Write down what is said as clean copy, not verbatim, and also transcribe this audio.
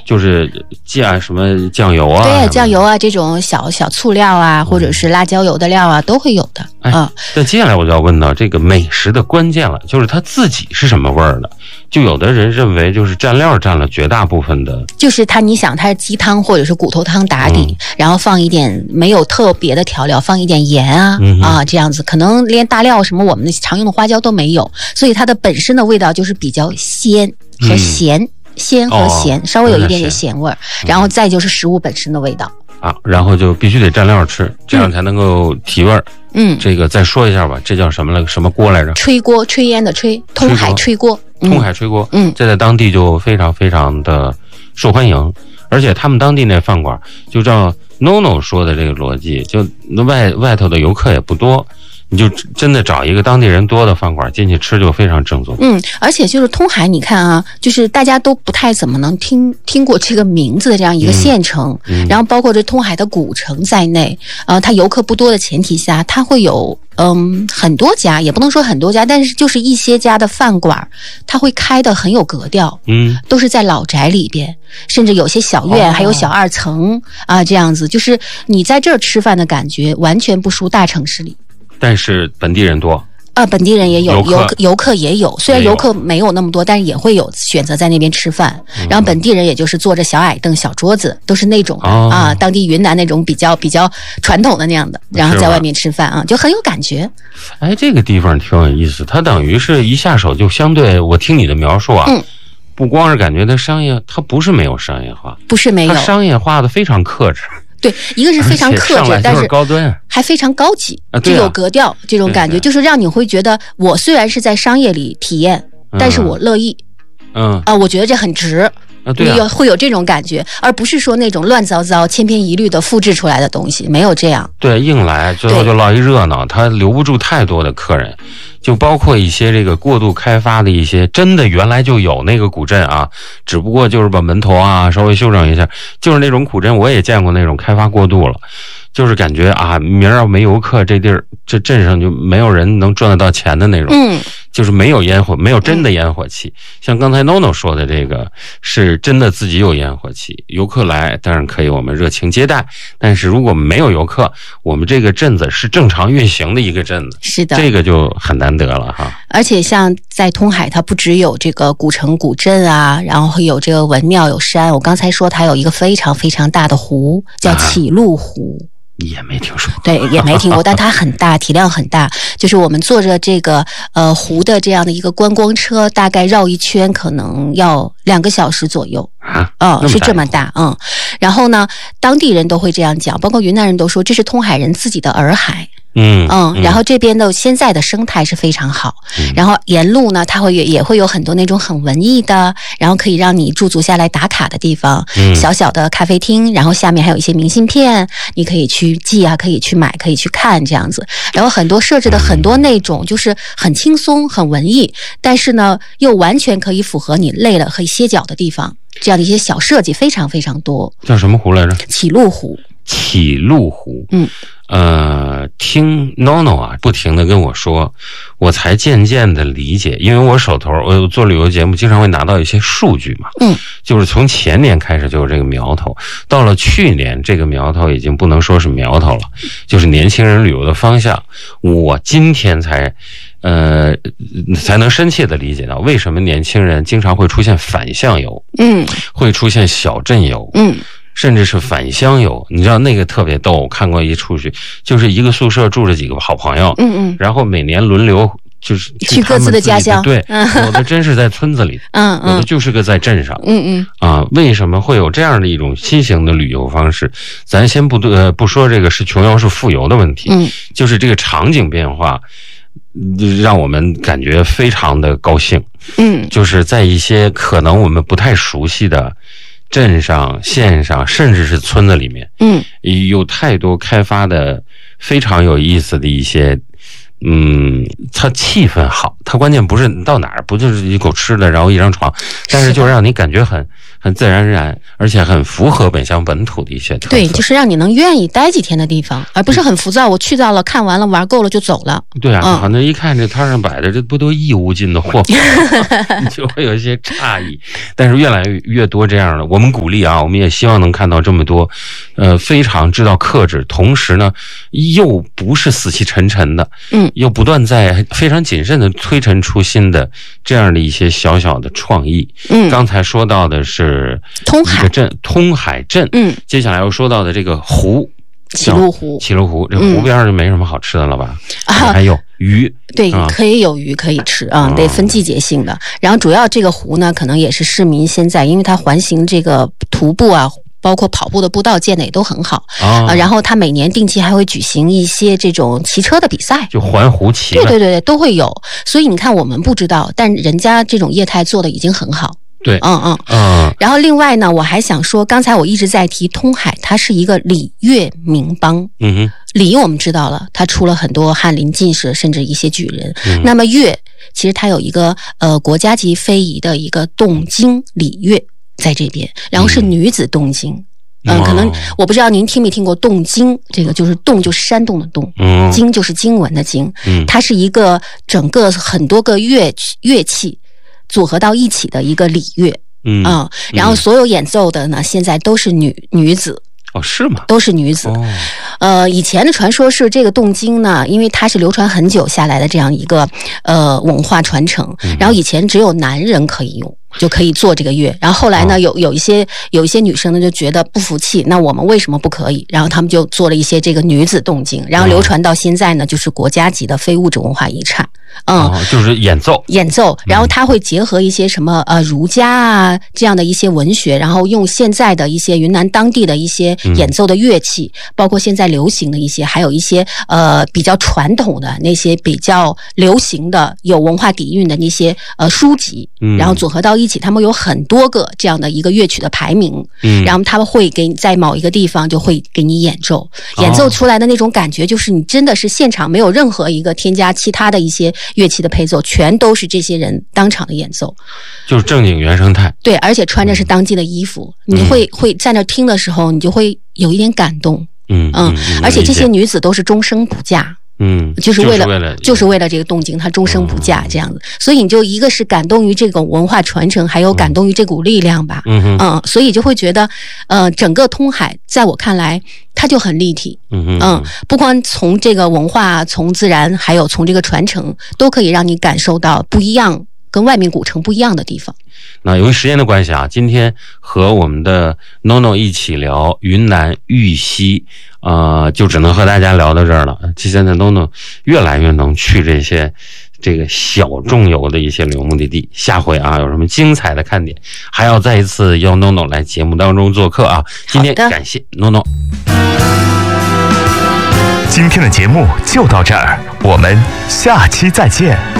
就是什么酱油啊， 对，酱油啊这种小醋料啊，或者是辣椒油的料啊，都会有的。 但接下来我就要问到这个美食的关键了，就是它自己是什么味儿的？就有的人认为就是蘸料占了绝大部分的， 就是你想它是鸡汤或者是骨头汤打底，然后放一点没有特别的调料，放一点盐啊，这样子，可能连大料什么我们常用的花椒都没有，所以它的本身的味道就是比较鲜和咸。鲜和咸，稍微有一点点咸味儿，然后再就是食物本身的味道啊，然后就必须得蘸料吃，这样才能够提味儿。这个再说一下吧，这叫什么锅来着？ 炊锅，炊烟的炊，通海炊锅。 通海炊锅，这在当地就非常非常的受欢迎，而且他们当地那饭馆就照 NONO 说的这个逻辑，就外头的游客也不多。你就真的找一个当地人多的饭馆进去吃，就非常正宗。 而且就是通海，你看啊，就是大家都不太怎么能听过这个名字的这样一个县城，然后包括这通海的古城在内，它游客不多的前提下，它会有很多家，也不能说很多家，但是就是一些家的饭馆，它会开得很有格调，都是在老宅里边，甚至有些小院，还有小2层啊，这样子，就是你在这儿吃饭的感觉完全不输大城市里。 但是本地人多本地人也有，游客也有，虽然游客没有那么多，但是也会有选择在那边吃饭。然后本地人也就是坐着小矮凳、小桌子，都是那种当地云南那种比较传统的那样的，然后在外面吃饭就很有感觉。 这个地方挺有意思，它等于是一下手就相对，我听你的描述不光是感觉它商业，它不是没有商业化， 不是没有， 它商业化的非常克制。 对，一个是非常克制，但是高端， 还非常高级，就有格调这种感觉，就是让你会觉得我虽然是在商业里体验，但是我乐意，我觉得这很值。会有这种感觉，而不是说那种乱糟糟、千篇一律的复制出来的东西，没有这样。 对，硬来，最后就落一热闹，它留不住太多的客人。就包括一些这个过度开发的一些，真的原来就有那个古镇只不过就是把门头稍微修整一下，就是那种古镇，我也见过那种开发过度了。就是感觉明儿要没游客，这地儿这镇上就没有人能赚得到钱的那种。就是没有烟火，没有真的烟火气。像刚才 NONO 说的这个，是真的自己有烟火气，游客来当然可以我们热情接待，但是如果没有游客，我们这个镇子是正常运行的一个镇子， 是的， 这个就很难得了而且像在通海，它不只有这个古城古镇然后会有这个文庙有山，我刚才说它有一个非常非常大的湖，叫启路湖。 也没听说过， 对，也没听过，但它很大，体量很大。就是我们坐着这个湖的这样的一个观光车，大概绕一圈可能要2个小时左右是这么大然后呢，当地人都会这样讲，包括云南人都说这是通海人自己的洱海。然后这边的现在的生态是非常好，然后沿路呢，它也会有很多那种很文艺的，然后可以让你驻足下来打卡的地方，小小的咖啡厅，然后下面还有一些明信片，你可以去寄可以去买，可以去看这样子。然后很多设置的很多那种就是很轻松、很文艺，但是呢又完全可以符合你累了可以歇脚的地方，这样的一些小设计非常非常多。 叫什么湖来着？ 启路湖。 启路湖。听 NONO 不停的跟我说，我才渐渐的理解，因为我手头我做旅游节目经常会拿到一些数据嘛，就是从前年开始就有这个苗头，到了去年这个苗头已经不能说是苗头了，就是年轻人旅游的方向。我今天才能深切的理解到为什么年轻人经常会出现反向游，会出现小镇游，甚至是返乡游。你知道那个特别逗，我看过一出去，就是一个宿舍住着几个好朋友，然后每年轮流就是去各自的家乡。 对，有的真是在村子里，有的就是个在镇上。为什么会有这样的一种新型的旅游方式？咱先不说这个是穷游是富游的问题，就是这个场景变化让我们感觉非常的高兴。就是在一些可能我们不太熟悉的镇上、县上，甚至是村子里面，有太多开发的非常有意思的一些，它气氛好，它关键不是你到哪儿不就是一口吃的，然后一张床，但是就让你感觉很自然而然，而且很符合本乡本土的一些特色。 对，就是让你能愿意待几天的地方，而不是很浮躁。我去到了，看完了，玩够了就走了。 对啊，好像一看这摊上摆的，这不都义乌进的货吗？就会有一些诧异。但是越来越多这样的，我们鼓励啊，我们也希望能看到这么多，非常知道克制，同时呢又不是死气沉沉的，又不断在非常谨慎的推陈出新的这样的一些小小的创意。刚才说到的是通海镇，通海镇。接下来又说到的这个湖， 齐鲁湖。 齐鲁湖，这湖边就没什么好吃的了吧？还有鱼。 对，可以有鱼可以吃啊，得分季节性的。然后主要这个湖呢，可能也是市民现在，因为它环形这个徒步啊，包括跑步的步道建的也都很好然后它每年定期还会举行一些这种骑车的比赛， 就环湖骑。 对，都会有。所以你看，我们不知道，但人家这种业态做的已经很好。 对， 然后另外呢，我还想说，刚才我一直在提通海，它是一个礼乐名邦。礼我们知道了，它出了很多翰林进士，甚至一些举人。那么乐，其实它有一个国家级非遗的一个动经礼乐在这边，然后是女子动经。可能我不知道您听没听过动经，这个就是动就是山洞的动，经就是经文的经。它是一个整个很多个乐器组合到一起的一个礼乐。然后所有演奏的呢，现在都是女子。 是吗？ 都是女子。以前的传说是这个动经呢，因为它是流传很久下来的这样一个文化传承，然后以前只有男人可以用，就可以做这个乐。然后后来呢，有一些女生呢就觉得不服气，那我们为什么不可以？然后他们就做了一些这个女子动经，然后流传到现在呢，就是国家级的非物质文化遗产。 就是演奏， 然后它会结合一些什么儒家啊这样的一些文学，然后用现在的一些云南当地的一些演奏的乐器，包括现在流行的一些，还有一些比较传统的那些比较流行的有文化底蕴的那些书籍，然后组合到一起，他们有很多个这样的一个乐曲的排名，然后他们会给你在某一个地方就会给你演奏出来的那种感觉，就是你真的是现场没有任何一个添加其他的一些乐器的配奏，全都是这些人当场的演奏， 就是正经原生态。 对，而且穿着是当季的衣服，你会在那听的时候，你就会有一点感动。而且这些女子都是终生不嫁。就是为了这个动静，她终生不嫁这样子，所以你就一个是感动于这个文化传承，还有感动于这股力量吧。所以就会觉得，整个通海在我看来，它就很立体。不光从这个文化、从自然，还有从这个传承，都可以让你感受到不一样，跟外面古城不一样的地方。 那由于时间的关系啊，今天和我们的 NONO 一起聊云南玉溪，就只能和大家聊到这儿了。现在 NONO 越来越能去这个小众游的一些旅游目的地，下回啊有什么精彩的看点，还要再一次邀 NONO 来节目当中做客啊。今天感谢 NONO。 今天的节目就到这儿，我们下期再见。